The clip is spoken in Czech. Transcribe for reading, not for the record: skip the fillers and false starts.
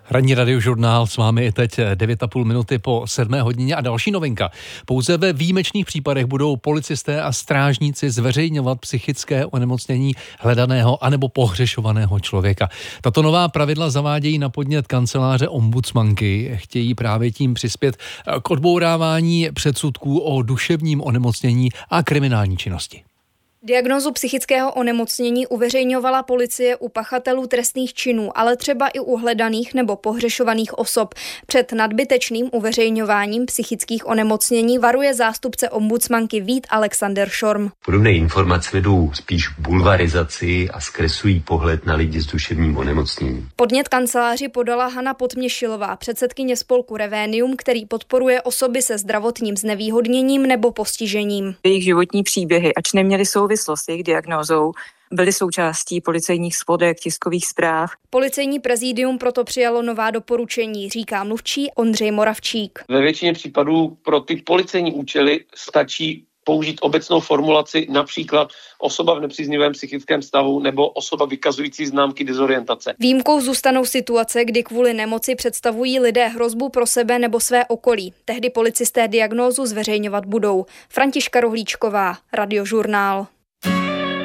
Ranní radiožurnál s vámi je teď 9,5 minuty po 7 hodině a další novinka. Pouze ve výjimečných případech budou policisté a strážníci zveřejňovat psychické onemocnění hledaného anebo pohřešovaného člověka. Tato nová pravidla zavádějí na podnět kanceláře ombudsmanky. Chtějí právě tím přispět k odbourávání předsudků o duševním onemocnění a kriminální činnosti. Diagnózu psychického onemocnění uveřejňovala policie u pachatelů trestných činů, ale třeba i u hledaných nebo pohřešovaných osob. Před nadbytečným uveřejňováním psychických onemocnění varuje zástupce ombudsmanky Vít Alexander Šorm. Podobné informace vedou spíš k bulvarizaci a zkreslují pohled na lidi s duševním onemocněním. Podnět kanceláři podala Hana Podměšilová, předsedkyně spolku Revénium, který podporuje osoby se zdravotním znevýhodněním nebo postižením. Jejich životní příběhy, ač neměly souvislost s jejich diagnózou, byly součástí policejních svodek, tiskových zpráv. Policejní prezidium proto přijalo nová doporučení, říká mluvčí Ondřej Moravčík. Ve většině případů pro ty policejní účely stačí použít obecnou formulaci, například osoba v nepříznivém psychickém stavu nebo osoba vykazující známky dezorientace. Výjimkou zůstanou situace, kdy kvůli nemoci představují lidé hrozbu pro sebe nebo své okolí. Tehdy policisté diagnózu zveřejňovat budou. Františka Rohlíčková, Radiožurnál.